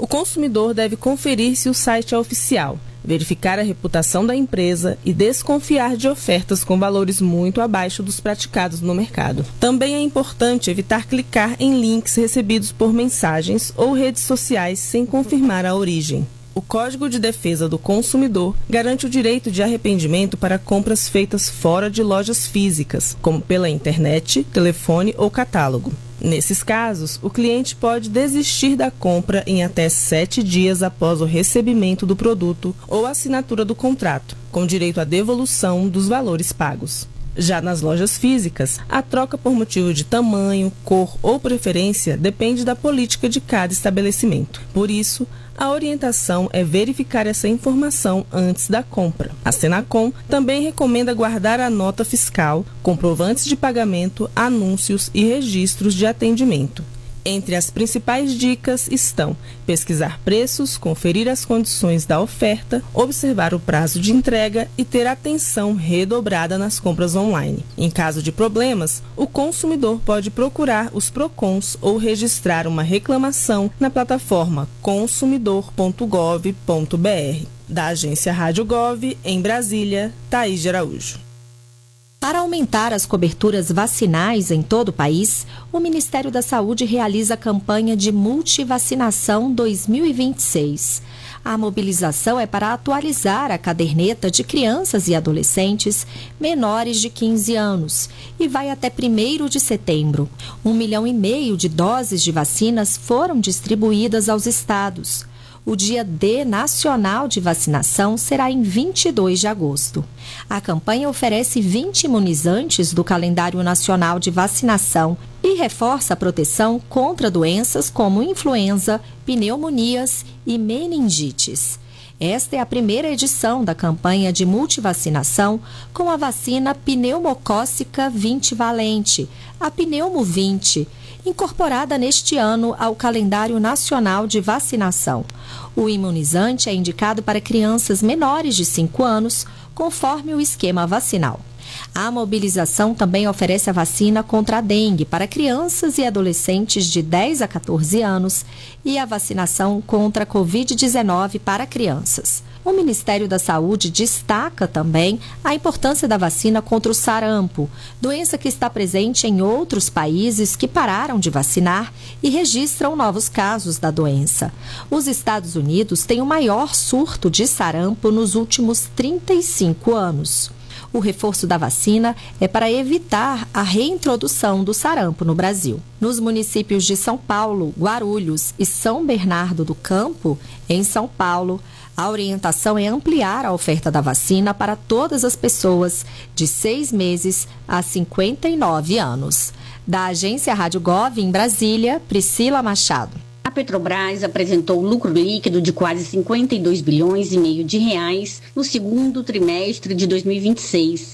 O consumidor deve conferir se o site é oficial, verificar a reputação da empresa e desconfiar de ofertas com valores muito abaixo dos praticados no mercado. Também é importante evitar clicar em links recebidos por mensagens ou redes sociais sem confirmar a origem. O Código de Defesa do Consumidor garante o direito de arrependimento para compras feitas fora de lojas físicas, como pela internet, telefone ou catálogo. Nesses casos, o cliente pode desistir da compra em até 7 dias após o recebimento do produto ou assinatura do contrato, com direito à devolução dos valores pagos. Já nas lojas físicas, a troca por motivo de tamanho, cor ou preferência depende da política de cada estabelecimento. Por isso, a orientação é verificar essa informação antes da compra. A Senacom também recomenda guardar a nota fiscal, comprovantes de pagamento, anúncios e registros de atendimento. Entre as principais dicas estão pesquisar preços, conferir as condições da oferta, observar o prazo de entrega e ter atenção redobrada nas compras online. Em caso de problemas, o consumidor pode procurar os PROCONs ou registrar uma reclamação na plataforma consumidor.gov.br. Da agência Rádio Gov, em Brasília, Thaís de Araújo. Para aumentar as coberturas vacinais em todo o país, o Ministério da Saúde realiza a campanha de Multivacinação 2026. A mobilização é para atualizar a caderneta de crianças e adolescentes menores de 15 anos e vai até 1º de setembro. 1,5 milhão de doses de vacinas foram distribuídas aos estados. O Dia D Nacional de Vacinação será em 22 de agosto. A campanha oferece 20 imunizantes do Calendário Nacional de Vacinação e reforça a proteção contra doenças como influenza, pneumonias e meningites. Esta é a primeira edição da campanha de multivacinação com a vacina pneumocócica 20-valente, a Pneumo 20, incorporada neste ano ao Calendário Nacional de Vacinação. O imunizante é indicado para crianças menores de 5 anos, conforme o esquema vacinal. A mobilização também oferece a vacina contra a dengue para crianças e adolescentes de 10 a 14 anos e a vacinação contra a Covid-19 para crianças. O Ministério da Saúde destaca também a importância da vacina contra o sarampo, doença que está presente em outros países que pararam de vacinar e registram novos casos da doença. Os Estados Unidos têm o maior surto de sarampo nos últimos 35 anos. O reforço da vacina é para evitar a reintrodução do sarampo no Brasil. Nos municípios de São Paulo, Guarulhos e São Bernardo do Campo, em São Paulo, a orientação é ampliar a oferta da vacina para todas as pessoas de 6 meses a 59 anos. Da agência Rádio Gov, em Brasília, Priscila Machado. A Petrobras apresentou lucro líquido de quase 52 bilhões e meio de reais no segundo trimestre de 2026,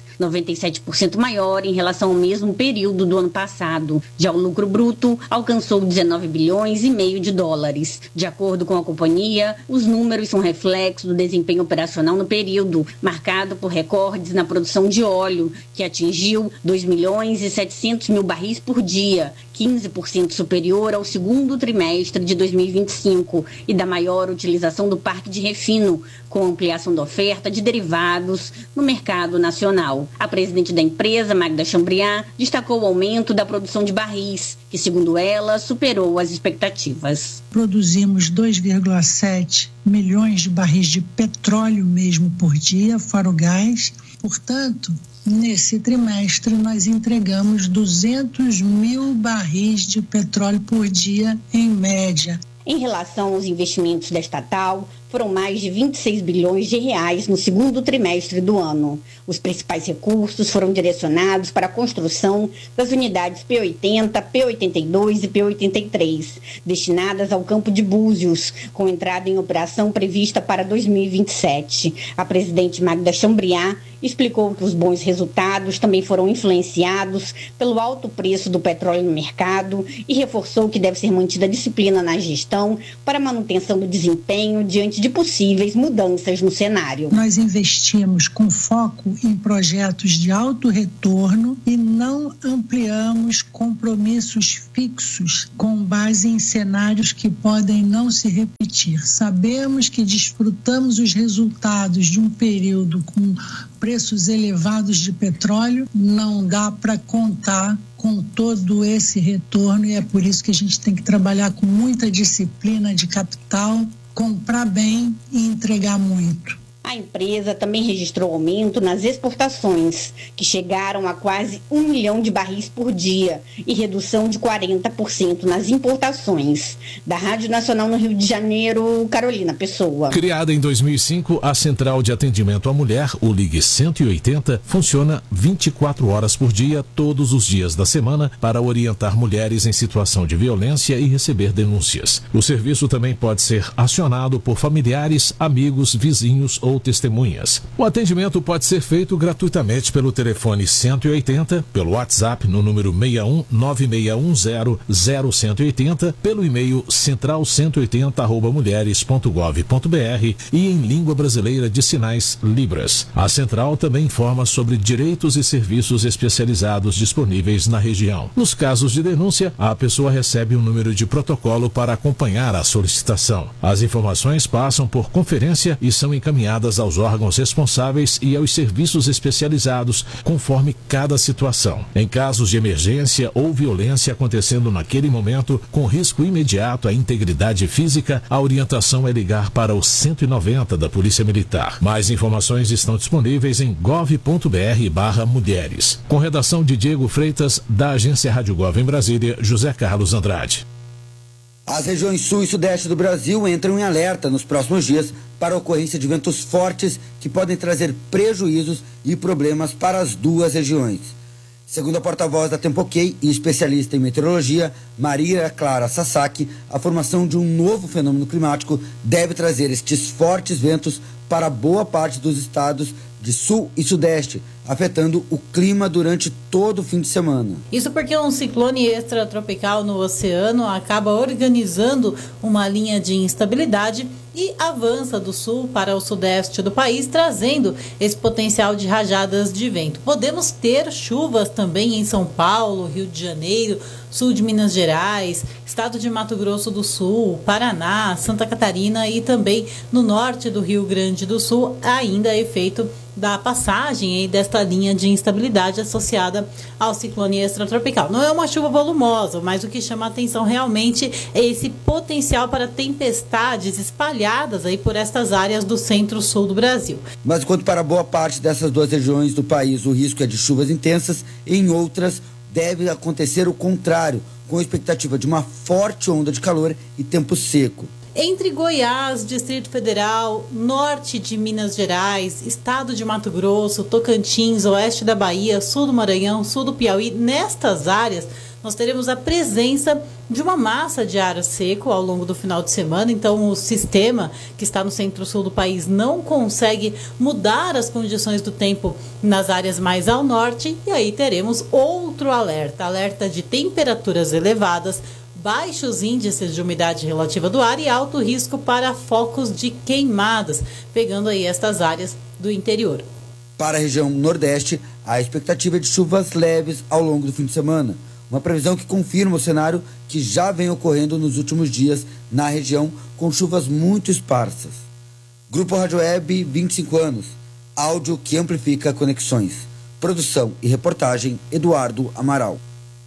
97% maior em relação ao mesmo período do ano passado. Já o lucro bruto alcançou 19 bilhões e meio de dólares. De acordo com a companhia, os números são reflexo do desempenho operacional no período, marcado por recordes na produção de óleo, que atingiu 2 milhões e 700 mil barris por dia, 15% superior ao segundo trimestre de 2025 e da maior utilização do parque de refino, com ampliação da oferta de derivados no mercado nacional. A presidente da empresa, Magda Chambriard, destacou o aumento da produção de barris, que, segundo ela, superou as expectativas. Produzimos 2,7 milhões de barris de petróleo mesmo por dia, fora o gás. Portanto, nesse trimestre nós entregamos 200 mil barris de petróleo por dia em média. Em relação aos investimentos da estatal, foram mais de 26 bilhões de reais no segundo trimestre do ano. Os principais recursos foram direcionados para a construção das unidades P80, P82 e P83, destinadas ao campo de Búzios, com entrada em operação prevista para 2027. A presidente Magda Chambriard explicou que os bons resultados também foram influenciados pelo alto preço do petróleo no mercado e reforçou que deve ser mantida a disciplina na gestão para a manutenção do desempenho diante diante de possíveis mudanças no cenário. Nós investimos com foco em projetos de alto retorno e não ampliamos compromissos fixos com base em cenários que podem não se repetir. Sabemos que desfrutamos os resultados de um período com preços elevados de petróleo, não dá para contar com todo esse retorno e é por isso que a gente tem que trabalhar com muita disciplina de capital, comprar bem e entregar muito. A empresa também registrou aumento nas exportações, que chegaram a quase 1 milhão de barris por dia e redução de 40% nas importações. Da Rádio Nacional no Rio de Janeiro, Carolina Pessoa. Criada em 2005, a Central de Atendimento à Mulher, o Ligue 180, funciona 24 horas por dia, todos os dias da semana, para orientar mulheres em situação de violência e receber denúncias. O serviço também pode ser acionado por familiares, amigos, vizinhos ou testemunhas. O atendimento pode ser feito gratuitamente pelo telefone 180, pelo WhatsApp no número 6196100180, pelo e-mail central180@mulheres.gov.br e em língua brasileira de sinais Libras. A central também informa sobre direitos e serviços especializados disponíveis na região. Nos casos de denúncia, a pessoa recebe um número de protocolo para acompanhar a solicitação. As informações passam por conferência e são encaminhadas aos órgãos responsáveis e aos serviços especializados, conforme cada situação. Em casos de emergência ou violência acontecendo naquele momento, com risco imediato à integridade física, a orientação é ligar para o 190 da Polícia Militar. Mais informações estão disponíveis em gov.br/mulheres. Com redação de Diego Freitas, da Agência Rádio Gov em Brasília, José Carlos Andrade. As regiões sul e sudeste do Brasil entram em alerta nos próximos dias para a ocorrência de ventos fortes que podem trazer prejuízos e problemas para as duas regiões. Segundo a porta-voz da Tempo-OK e especialista em meteorologia, Maria Clara Sasaki, a formação de um novo fenômeno climático deve trazer estes fortes ventos para boa parte dos estados de sul e sudeste, afetando o clima durante todo o fim de semana. Isso porque um ciclone extratropical no oceano acaba organizando uma linha de instabilidade e avança do sul para o sudeste do país, trazendo esse potencial de rajadas de vento. Podemos ter chuvas também em São Paulo, Rio de Janeiro, sul de Minas Gerais, estado de Mato Grosso do Sul, Paraná, Santa Catarina e também no norte do Rio Grande do Sul, ainda efeito da passagem aí desta linha de instabilidade associada ao ciclone extratropical. Não é uma chuva volumosa, mas o que chama a atenção realmente é esse potencial para tempestades espalhadas aí por estas áreas do centro-sul do Brasil. Mas enquanto para boa parte dessas duas regiões do país o risco é de chuvas intensas, em outras deve acontecer o contrário, com a expectativa de uma forte onda de calor e tempo seco. Entre Goiás, Distrito Federal, norte de Minas Gerais, estado de Mato Grosso, Tocantins, oeste da Bahia, sul do Maranhão, sul do Piauí, nestas áreas nós teremos a presença de uma massa de ar seco ao longo do final de semana. Então o sistema que está no centro-sul do país não consegue mudar as condições do tempo nas áreas mais ao norte, e aí teremos outro alerta de temperaturas elevadas, baixos índices de umidade relativa do ar e alto risco para focos de queimadas, pegando aí estas áreas do interior. Para a região nordeste, a expectativa é de chuvas leves ao longo do fim de semana. Uma previsão que confirma o cenário que já vem ocorrendo nos últimos dias na região, com chuvas muito esparsas. Grupo Rádio Web, 25 anos. Áudio que amplifica conexões. Produção e reportagem, Eduardo Amaral.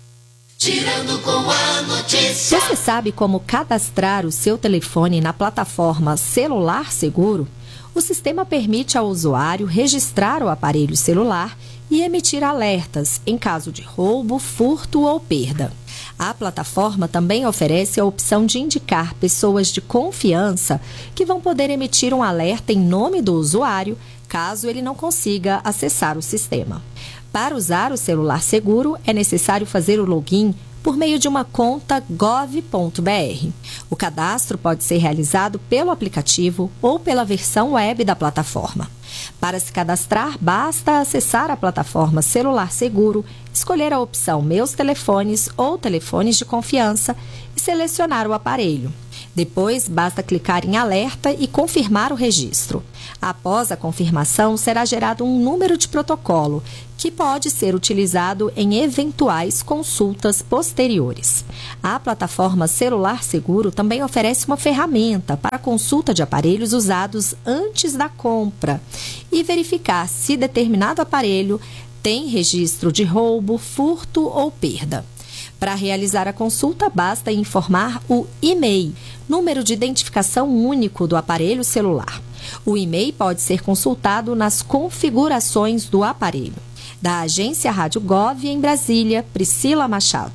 Girando com a notícia. Você sabe como cadastrar o seu telefone na plataforma Celular Seguro? O sistema permite ao usuário registrar o aparelho celular e emitir alertas em caso de roubo, furto ou perda. A plataforma também oferece a opção de indicar pessoas de confiança que vão poder emitir um alerta em nome do usuário, caso ele não consiga acessar o sistema. Para usar o celular seguro, é necessário fazer o login por meio de uma conta gov.br. O cadastro pode ser realizado pelo aplicativo ou pela versão web da plataforma. Para se cadastrar, basta acessar a plataforma Celular Seguro, escolher a opção Meus Telefones ou Telefones de Confiança e selecionar o aparelho. Depois, basta clicar em alerta e confirmar o registro. Após a confirmação, será gerado um número de protocolo, que pode ser utilizado em eventuais consultas posteriores. A plataforma Celular Seguro também oferece uma ferramenta para consulta de aparelhos usados antes da compra e verificar se determinado aparelho tem registro de roubo, furto ou perda. Para realizar a consulta, basta informar o e-mail, número de identificação único do aparelho celular. O e-mail pode ser consultado nas configurações do aparelho. Da agência Rádio Gov em Brasília, Priscila Machado.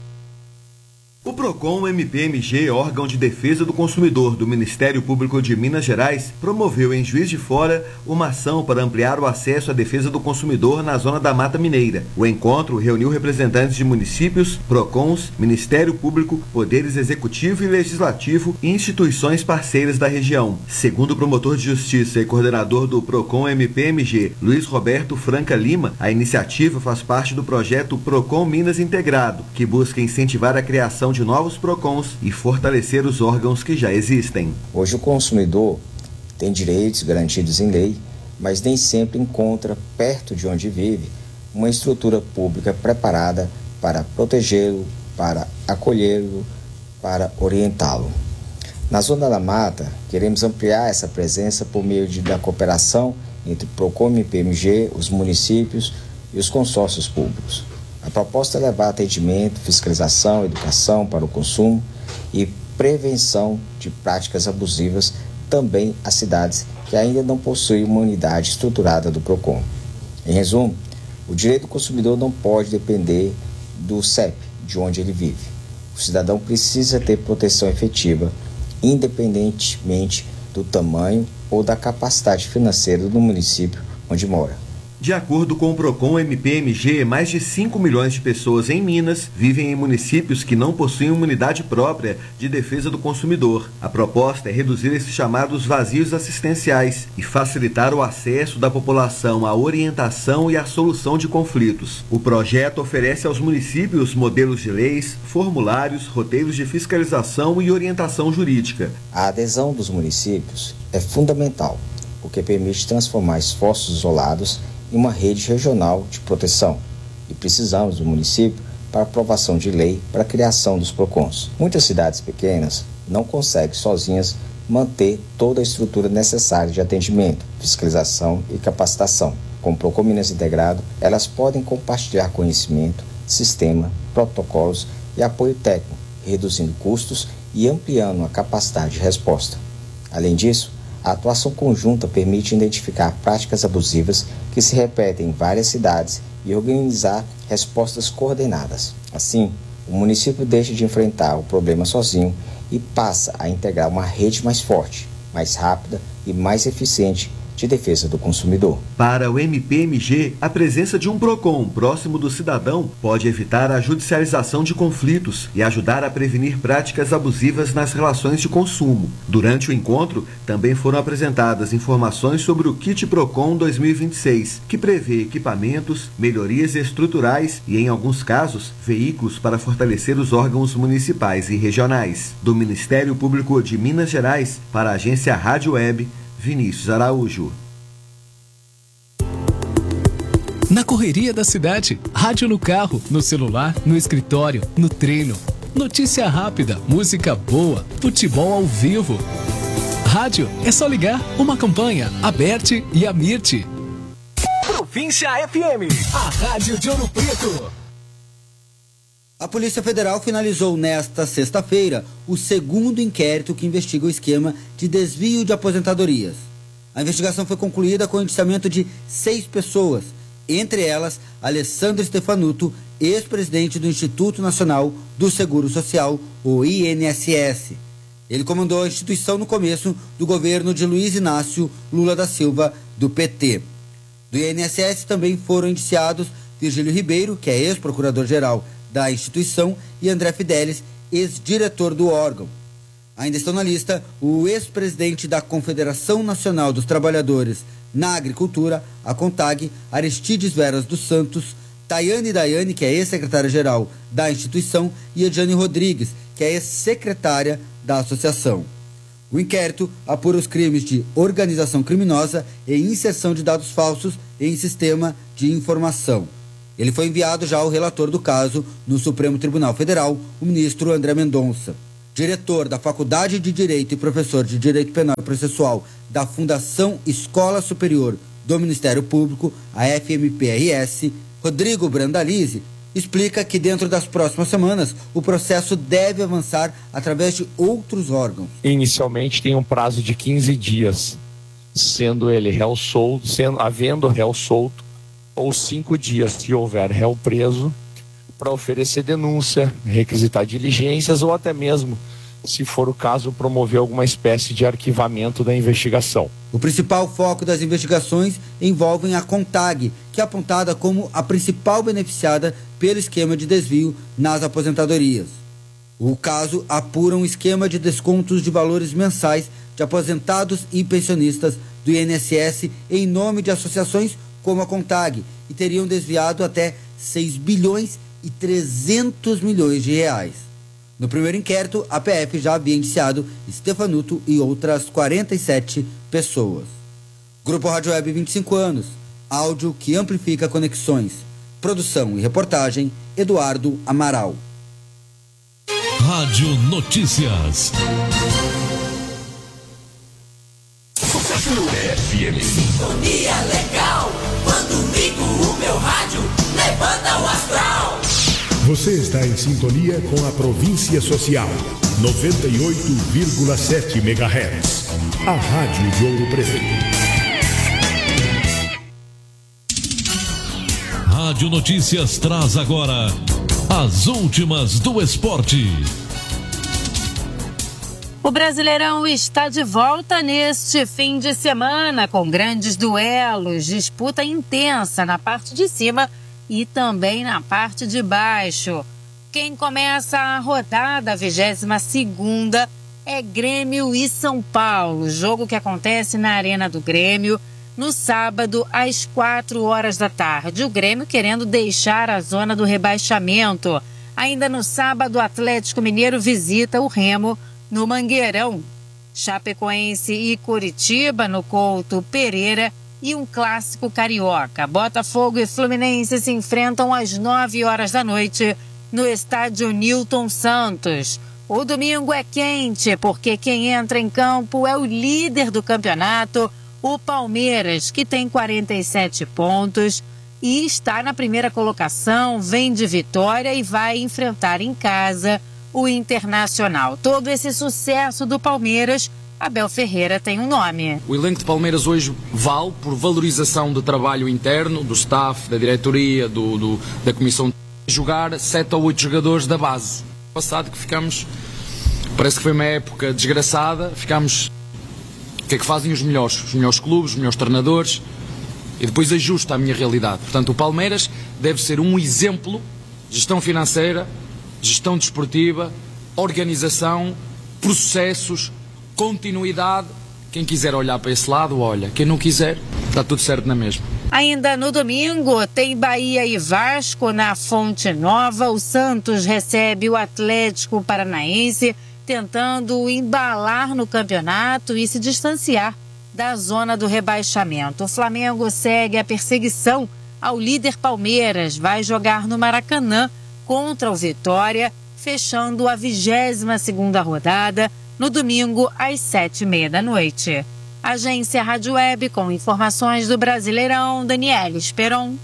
O PROCON-MPMG, órgão de defesa do consumidor do Ministério Público de Minas Gerais, promoveu em Juiz de Fora uma ação para ampliar o acesso à defesa do consumidor na zona da Mata Mineira. O encontro reuniu representantes de municípios, PROCONs, Ministério Público, Poderes Executivo e Legislativo e instituições parceiras da região. Segundo o promotor de Justiça e coordenador do PROCON-MPMG, Luiz Roberto Franca Lima, a iniciativa faz parte do projeto PROCON Minas Integrado, que busca incentivar a criação de novos PROCONs e fortalecer os órgãos que já existem. Hoje o consumidor tem direitos garantidos em lei, mas nem sempre encontra, perto de onde vive, uma estrutura pública preparada para protegê-lo, para acolhê-lo, para orientá-lo. Na Zona da Mata, queremos ampliar essa presença por meio da cooperação entre o PROCON e o PMG, os municípios e os consórcios públicos. A proposta é levar atendimento, fiscalização, educação para o consumo e prevenção de práticas abusivas também às cidades que ainda não possuem uma unidade estruturada do PROCON. Em resumo, o direito do consumidor não pode depender do CEP, de onde ele vive. O cidadão precisa ter proteção efetiva, independentemente do tamanho ou da capacidade financeira do município onde mora. De acordo com o PROCON-MPMG, mais de 5 milhões de pessoas em Minas vivem em municípios que não possuem uma unidade própria de defesa do consumidor. A proposta é reduzir esses chamados vazios assistenciais e facilitar o acesso da população à orientação e à solução de conflitos. O projeto oferece aos municípios modelos de leis, formulários, roteiros de fiscalização e orientação jurídica. A adesão dos municípios é fundamental, porque permite transformar esforços isolados em uma rede regional de proteção, e precisamos do município para aprovação de lei para a criação dos PROCONs. Muitas cidades pequenas não conseguem sozinhas manter toda a estrutura necessária de atendimento, fiscalização e capacitação. Com o PROCON Minas Integrado, elas podem compartilhar conhecimento, sistema, protocolos e apoio técnico, reduzindo custos e ampliando a capacidade de resposta. Além disso, a atuação conjunta permite identificar práticas abusivas que se repetem em várias cidades e organizar respostas coordenadas. Assim, o município deixa de enfrentar o problema sozinho e passa a integrar uma rede mais forte, mais rápida e mais eficiente de defesa do consumidor. Para o MPMG, a presença de um PROCON próximo do cidadão pode evitar a judicialização de conflitos e ajudar a prevenir práticas abusivas nas relações de consumo. Durante o encontro, também foram apresentadas informações sobre o Kit PROCON 2026, que prevê equipamentos, melhorias estruturais e, em alguns casos, veículos para fortalecer os órgãos municipais e regionais. Do Ministério Público de Minas Gerais, para a agência Rádio Web, Vinícius Araújo. Na correria da cidade, rádio no carro, no celular, no escritório, no treino. Notícia rápida, música boa, futebol ao vivo. Rádio é só ligar uma campanha, Aberte e Amirte. Província FM, a rádio de Ouro Preto. A Polícia Federal finalizou nesta sexta-feira o segundo inquérito que investiga o esquema de desvio de aposentadorias. A investigação foi concluída com o indiciamento de 6 pessoas, entre elas Alessandro Stefanuto, ex-presidente do Instituto Nacional do Seguro Social, o INSS. Ele comandou a instituição no começo do governo de Luiz Inácio Lula da Silva, do PT. Do INSS também foram indiciados Virgílio Ribeiro, que é ex-procurador-geral da instituição, e André Fidelis, ex-diretor do órgão. Ainda estão na lista o ex-presidente da Confederação Nacional dos Trabalhadores na Agricultura, a CONTAG, Aristides Veras dos Santos, Tayane Daiane, que é ex-secretária-geral da instituição, e Ediane Rodrigues, que é ex-secretária da associação. O inquérito apura os crimes de organização criminosa e inserção de dados falsos em sistema de informação. Ele foi enviado já ao relator do caso no Supremo Tribunal Federal, o ministro André Mendonça. Diretor da Faculdade de Direito e professor de Direito Penal e Processual da Fundação Escola Superior do Ministério Público, a FMPRS, Rodrigo Brandalize, explica que dentro das próximas semanas o processo deve avançar através de outros órgãos. Inicialmente tem um prazo de 15 dias, sendo ele réu solto, havendo réu solto, ou 5 dias se houver réu preso, para oferecer denúncia, requisitar diligências ou até mesmo, se for o caso, promover alguma espécie de arquivamento da investigação. O principal foco das investigações envolve a CONTAG, que é apontada como a principal beneficiada pelo esquema de desvio nas aposentadorias. O caso apura um esquema de descontos de valores mensais de aposentados e pensionistas do INSS em nome de associações como a CONTAG, e teriam desviado até 6 bilhões e 300 milhões de reais. No primeiro inquérito, a PF já havia indiciado Stefanuto e outras 47 pessoas. Grupo Rádio Web 25 anos, áudio que amplifica conexões. Produção e reportagem, Eduardo Amaral. Rádio Notícias. FM. Sintonia legal. Quando ligo o meu rádio, levanta o astral. Você está em sintonia com a Província Social, 98,7 MHz. A Rádio de Ouro Preto. Rádio Notícias traz agora as últimas do esporte. O Brasileirão está de volta neste fim de semana, com grandes duelos, disputa intensa na parte de cima e também na parte de baixo. Quem começa a rodada, a 22ª, é Grêmio e São Paulo, jogo que acontece na Arena do Grêmio, no sábado, às 4 da tarde. O Grêmio querendo deixar a zona do rebaixamento. Ainda no sábado, o Atlético Mineiro visita o Remo no Mangueirão. Chapecoense e Curitiba no Couto Pereira e um clássico carioca. Botafogo e Fluminense se enfrentam às 9 da noite no estádio Newton Santos. O domingo é quente porque quem entra em campo é o líder do campeonato, o Palmeiras, que tem 47 pontos e está na primeira colocação, vem de vitória e vai enfrentar em casa o Internacional. Todo esse sucesso do Palmeiras, Abel Ferreira tem um nome. O elenco de Palmeiras hoje vale por valorização do trabalho interno, do staff, da diretoria, da comissão. Jogar 7 ou 8 jogadores da base. Passado que ficamos, parece que foi uma época desgraçada, ficamos, o que é que fazem os melhores clubes, os melhores treinadores, e depois ajusta à minha realidade. Portanto, o Palmeiras deve ser um exemplo de gestão financeira, gestão desportiva, organização, processos, continuidade. Quem quiser olhar para esse lado, olha. Quem não quiser, está tudo certo na mesma. Ainda no domingo, tem Bahia e Vasco na Fonte Nova. O Santos recebe o Atlético Paranaense, tentando embalar no campeonato e se distanciar da zona do rebaixamento. O Flamengo segue a perseguição ao líder Palmeiras. Vai jogar no Maracanã contra o Vitória, fechando a 22ª rodada no domingo às 7h30 da noite. Agência Rádio Web com informações do Brasileirão, Daniela Esperon.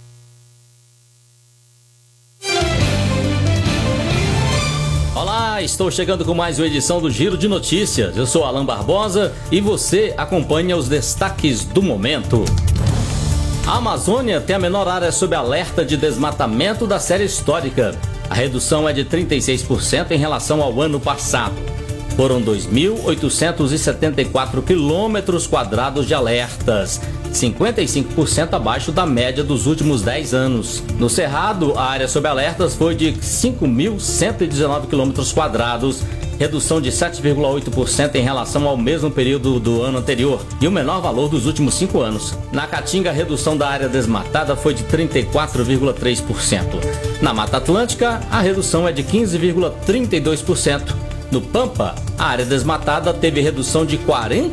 Olá, estou chegando com mais uma edição do Giro de Notícias. Eu sou Alan Barbosa e você acompanha os destaques do momento. A Amazônia tem a menor área sob alerta de desmatamento da série histórica. A redução é de 36% em relação ao ano passado. Foram 2.874 quilômetros quadrados de alertas, 55% abaixo da média dos últimos 10 anos. No Cerrado, a área sob alertas foi de 5.119 quilômetros quadrados, redução de 7,8% em relação ao mesmo período do ano anterior e o menor valor dos últimos 5 anos. Na Caatinga, a redução da área desmatada foi de 34,3%. Na Mata Atlântica, a redução é de 15,32%. No Pampa, A área desmatada teve redução de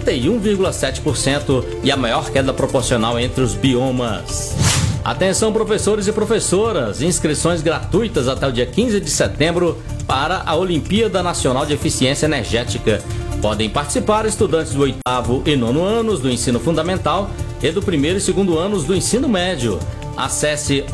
41,7% e a maior queda proporcional entre os biomas. Atenção, professores e professoras, inscrições gratuitas até o dia 15 de setembro para a Olimpíada Nacional de Eficiência Energética. Podem participar estudantes do 8º e 9º anos do ensino fundamental e do 1º e 2º anos do ensino médio. Acesse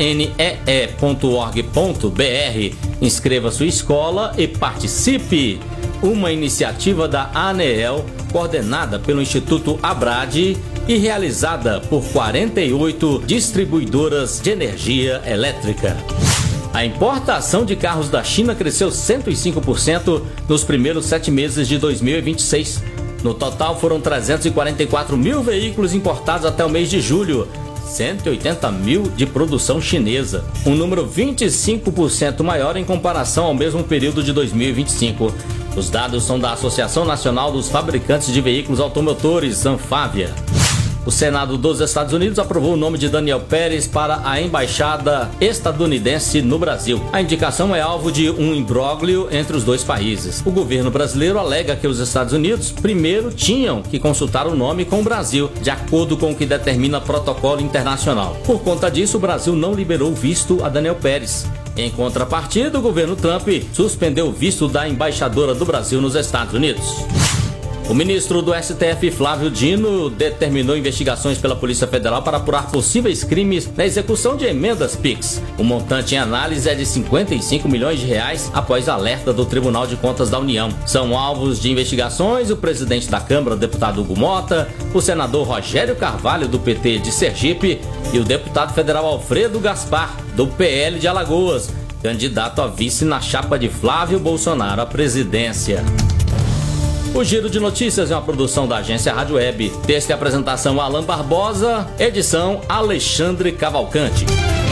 onee.org.br, inscreva sua escola e participe. Uma iniciativa da ANEEL, coordenada pelo Instituto Abrade e realizada por 48 distribuidoras de energia elétrica. A importação de carros da China cresceu 105% nos primeiros 7 meses de 2026. No total, foram 344 mil veículos importados até o mês de julho, 180 mil de produção chinesa, um número 25% maior em comparação ao mesmo período de 2025. Os dados são da Associação Nacional dos Fabricantes de Veículos Automotores, ANFAVEA. O Senado dos Estados Unidos aprovou o nome de Daniel Pérez para a embaixada estadunidense no Brasil. A indicação é alvo de um imbróglio entre os dois países. O governo brasileiro alega que os Estados Unidos primeiro tinham que consultar o nome com o Brasil, de acordo com o que determina protocolo internacional. Por conta disso, o Brasil não liberou visto a Daniel Pérez. Em contrapartida, o governo Trump suspendeu o visto da embaixadora do Brasil nos Estados Unidos. O ministro do STF, Flávio Dino, determinou investigações pela Polícia Federal para apurar possíveis crimes na execução de emendas PIX. O montante em análise é de 55 milhões de reais após alerta do Tribunal de Contas da União. São alvos de investigações o presidente da Câmara, o deputado Hugo Mota, o senador Rogério Carvalho, do PT de Sergipe, e o deputado federal Alfredo Gaspar, do PL de Alagoas, candidato a vice na chapa de Flávio Bolsonaro à presidência. O Giro de Notícias é uma produção da agência Rádio Web. Texto e apresentação Alan Barbosa, edição Alexandre Cavalcante.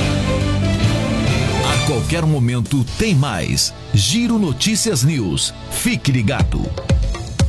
A qualquer momento tem mais. Giro Notícias News. Fique ligado.